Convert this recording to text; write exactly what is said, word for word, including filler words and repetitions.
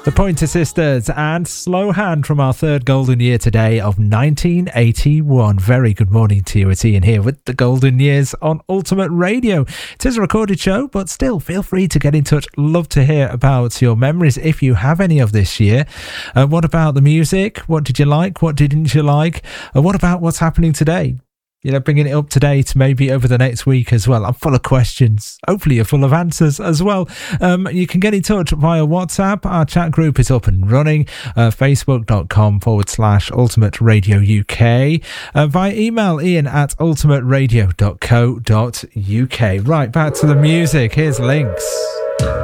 The Pointer Sisters and Slow Hand from our third golden year today of nineteen eighty-one. Very good morning to you. It's Ian here with the golden years on Ultimate Radio. It is a recorded show, but still feel free to get in touch. Love to hear about your memories if you have any of this year. Uh, what about the music? What did you like? What didn't you like? Uh, what about what's happening today? You know, bringing it up to date maybe over the next week as well. I'm full of questions. Hopefully you're full of answers as well. Um, you can get in touch via WhatsApp. Our chat group is up and running. Uh, Facebook.com forward slash Ultimate Radio UK. Uh, via email, Ian at ultimateradio.co.uk. Right, back to the music. Here's Lynx.